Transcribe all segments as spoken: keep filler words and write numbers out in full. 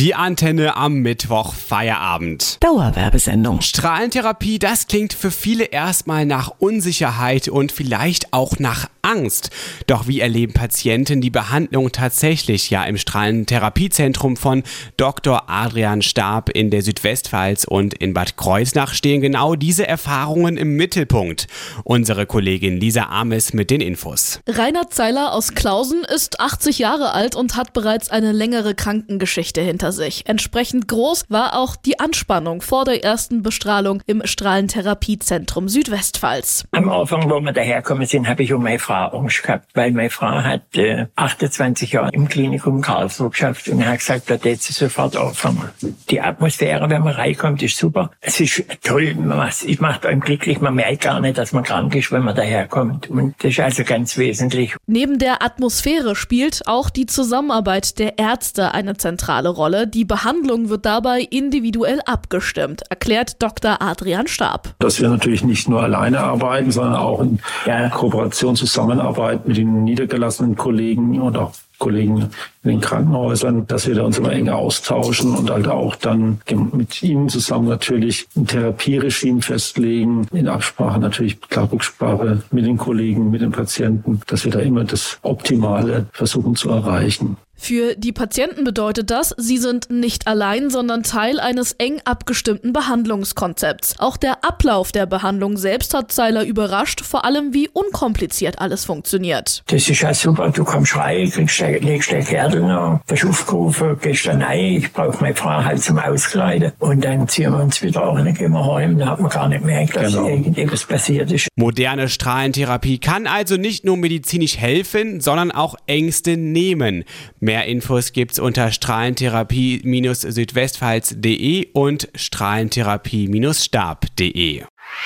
Die Antenne am Mittwoch Feierabend. Dauerwerbesendung. Strahlentherapie, das klingt für viele erstmal nach Unsicherheit und vielleicht auch nach Angst. Doch wie erleben Patienten die Behandlung tatsächlich? Ja, im Strahlentherapiezentrum von Doktor Adrian Staab in der Südwestpfalz und in Bad Kreuznach stehen genau diese Erfahrungen im Mittelpunkt. Unsere Kollegin Lisa Ames mit den Infos. Reinhard Zeiler aus Klausen ist achtzig Jahre alt und hat bereits eine längere Krankengeschichte hinter sich. Entsprechend groß war auch die Anspannung vor der ersten Bestrahlung im Strahlentherapiezentrum Südwestpfalz. Am Anfang, wo wir dahergekommen sind, habe ich um meine Frau Angst gehabt, weil meine Frau hat äh, achtundzwanzig Jahre im Klinikum Karlsruhe geschafft und hat gesagt, da wird sie sofort anfangen. Die Atmosphäre, wenn man reinkommt, ist super. Es ist toll, ich mache einem glücklich, man merkt gar nicht, dass man krank ist, wenn man daherkommt. Und das ist also ganz wesentlich. Neben der Atmosphäre spielt auch die Zusammenarbeit der Ärzte eine zentrale Rolle. Die Behandlung wird dabei individuell abgestimmt, erklärt Doktor Adrian Staab. Dass wir natürlich nicht nur alleine arbeiten, sondern auch in ja. Kooperation, Zusammenarbeit mit den niedergelassenen Kollegen und auch Kollegen in den Krankenhäusern, dass wir da uns immer eng austauschen und halt auch dann mit ihnen zusammen natürlich ein Therapieregime festlegen, in Absprache natürlich, klar Rücksprache mit den Kollegen, mit den Patienten, dass wir da immer das Optimale versuchen zu erreichen. Für die Patienten bedeutet das, sie sind nicht allein, sondern Teil eines eng abgestimmten Behandlungskonzepts. Auch der Ablauf der Behandlung selbst hat Zeiler überrascht, vor allem wie unkompliziert alles funktioniert. Das ist ja super, du kommst rein, kriegst, legst den Kärtel noch, wirst aufgerufen, gehst dann rein, ich brauche meine Frau halt zum Auskleiden und dann ziehen wir uns wieder an, dann gehen wir heim, dann hat man gar nicht gemerkt, dass genau. irgendetwas passiert ist. Moderne Strahlentherapie kann also nicht nur medizinisch helfen, sondern auch Ängste nehmen. Mehr Infos gibt's unter strahlentherapie Südwestpfalz punkt de und strahlentherapie Stab punkt de.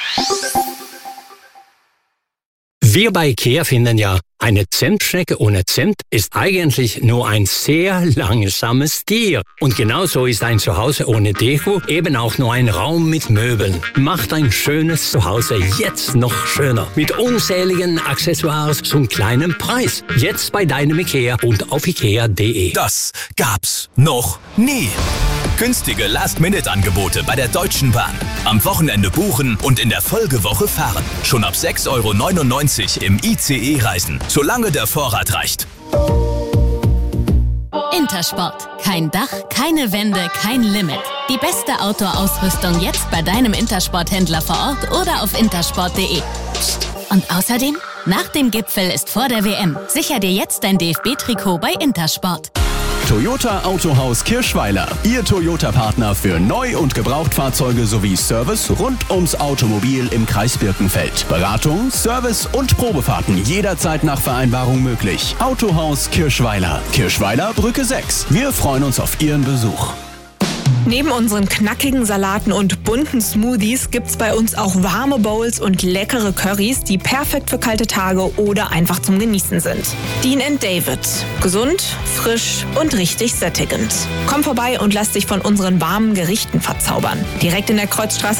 Wir bei IKEA finden ja, eine Zentschnecke ohne Zimt ist eigentlich nur ein sehr langsames Tier. Und genauso ist ein Zuhause ohne Deko eben auch nur ein Raum mit Möbeln. Macht ein schönes Zuhause jetzt noch schöner. Mit unzähligen Accessoires zum kleinen Preis. Jetzt bei deinem IKEA und auf ikea punkt de. Das gab's noch nie. Günstige Last-Minute-Angebote bei der Deutschen Bahn. Am Wochenende buchen und in der Folgewoche fahren. Schon ab sechs Euro neunundneunzig im I C E reisen, solange der Vorrat reicht. Intersport. Kein Dach, keine Wände, kein Limit. Die beste Outdoor-Ausrüstung jetzt bei deinem Intersport-Händler vor Ort oder auf intersport punkt de. Psst. Und außerdem, nach dem Gipfel ist vor der W M. Sicher dir jetzt dein D F B-Trikot bei Intersport. Toyota Autohaus Kirschweiler. Ihr Toyota-Partner für Neu- und Gebrauchtfahrzeuge sowie Service rund ums Automobil im Kreis Birkenfeld. Beratung, Service und Probefahrten jederzeit nach Vereinbarung möglich. Autohaus Kirschweiler. Kirschweiler Brücke sechs. Wir freuen uns auf Ihren Besuch. Neben unseren knackigen Salaten und bunten Smoothies gibt's bei uns auch warme Bowls und leckere Currys, die perfekt für kalte Tage oder einfach zum Genießen sind. Dean and David. Gesund, frisch und richtig sättigend. Komm vorbei und lass dich von unseren warmen Gerichten verzaubern. Direkt in der Kreuzstraße